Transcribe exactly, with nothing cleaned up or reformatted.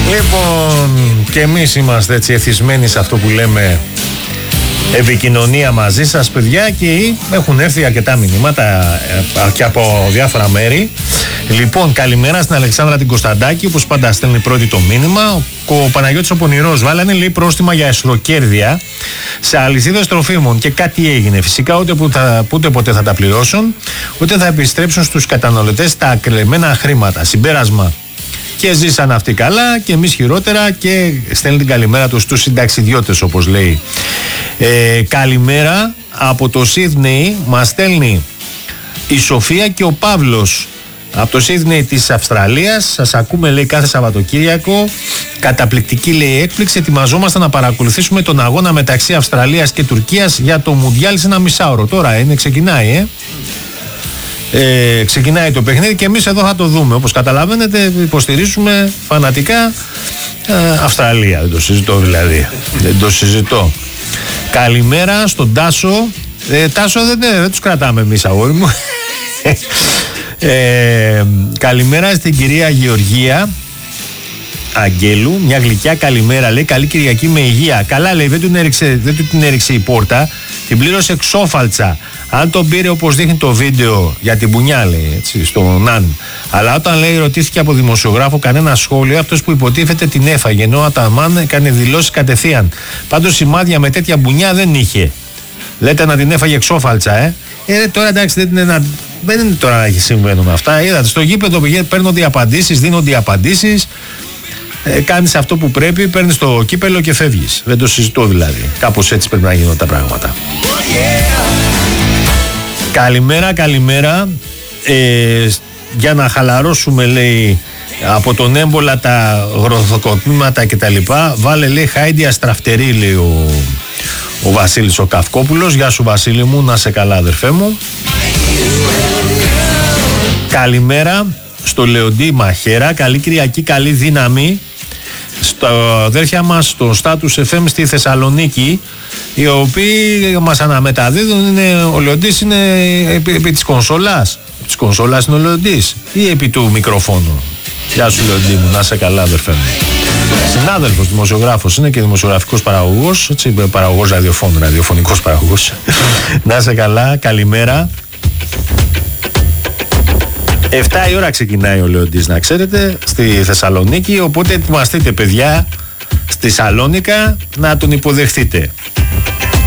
Λοιπόν, και εμείς είμαστε έτσι εθισμένοι σε αυτό που λέμε επικοινωνία μαζί σας, παιδιά, και έχουν έρθει αρκετά μηνύματα και από διάφορα μέρη. Λοιπόν, καλημέρα στην Αλεξάνδρα την Κωνσταντάκη, όπως πάντα στέλνει πρώτη το μήνυμα. Ο Παναγιώτης ο Πονηρός βάλανε, λέει, πρόστιμα για εσχροκέρδεια σε αλυσίδες τροφίμων και κάτι έγινε. Φυσικά ούτε, που θα, ούτε ποτέ θα τα πληρώσουν, ούτε θα επιστρέψουν στους καταναλωτές τα ακλεμμένα χρήματα. Συμπέρασμα: και ζήσαν αυτοί καλά και εμείς χειρότερα, και στέλνει την καλημέρα του στους συνταξιδιώτες, όπως λέει. Ε, καλημέρα από το Σίδνεϊ μας στέλνει η Σοφία και ο Παύλος από το Σίδνεϊ της Αυστραλίας. Σας ακούμε, λέει, κάθε Σαββατοκύριακο. Καταπληκτική, λέει, έκπληξη. Ετοιμαζόμαστε να παρακολουθήσουμε τον αγώνα μεταξύ Αυστραλίας και Τουρκίας για το Μουντιάλ σε ένα μισάωρο. Τώρα είναι, ξεκινάει, ε. Ε, ξεκινάει το παιχνίδι και εμείς εδώ θα το δούμε. Όπως καταλαβαίνετε, υποστηρίζουμε φανατικά ε, Αυστραλία. Δεν το συζητώ, δηλαδή. Δεν το συζητώ. Καλημέρα στον Τάσο. Ε, Τάσο δεν, δεν τους κρατάμε εμείς, αγόρι μου. Ε, καλημέρα στην κυρία Γεωργία Αγγέλου. Μια γλυκιά καλημέρα, λέει. Καλή Κυριακή με υγεία. Καλά, λέει, δεν του την έριξε, δεν του την έριξε η πόρτα. Την πλήρωσε εξόφαλτσα. Αν τον πήρε, όπως δείχνει το βίντεο, για την μπουνιά, λέει, έτσι, στον Αν. Αλλά όταν, λέει, ρωτήθηκε από δημοσιογράφο κανένα σχόλιο, αυτός που υποτίθεται την έφαγε. Ενώ ο Αταμάν έκανε δηλώσεις κατευθείαν. Πάντως σημάδια με τέτοια μπουνιά δεν είχε. Λέτε να την έφαγε εξόφαλτσα, ε. Ε, τώρα εντάξει, δεν είναι, να, δεν είναι τώρα να έχει συμβαίνουν αυτά. Είδατε, στο γήπεδο παίρνονται οι απαντήσεις, δίνονται οι απαντήσεις. Ε, κάνεις αυτό που πρέπει, παίρνεις το κύπελο και φεύγεις. Δεν το συζητώ, δηλαδή. Κάπως έτσι πρέπει να γίνουν τα πράγματα. Καλημέρα, καλημέρα. Ε, για να χαλαρώσουμε, λέει, από τον έμπολα τα γροθοκοπήματα κτλ. Βάλε, λέει, χάιντι αστραφτερή, λέει ο, ο Βασίλης ο Καυκόπουλος. Γεια σου, Βασίλη μου, να σε καλά, αδερφέ μου. Καλημέρα στο Λεοντή Μαχέρα. Καλή Κυριακή, καλή δύναμη στα αδέρφια μας στο Status εφ εμ στη Θεσσαλονίκη, οι οποίοι μας αναμεταδίδουν. Είναι, ο Λεοντής είναι επί, επί της κονσόλας. Επί της κονσόλας είναι ο Λεοντής ή επί του μικροφόνου? Γεια σου, Λεοντή μου, να είσαι καλά, αδερφέ μου. Συνάδελφος, δημοσιογράφος είναι και δημοσιογραφικός παραγωγός, έτσι, παραγωγός ραδιοφώνου, ραδιοφωνικός παραγωγός. Να είσαι καλά, καλημέρα. εφτά η ώρα ξεκινάει ο Λεοντής, να ξέρετε, στη Θεσσαλονίκη, οπότε ετοιμαστείτε, παιδιά, στη Σαλόνικα να τον υποδεχτείτε.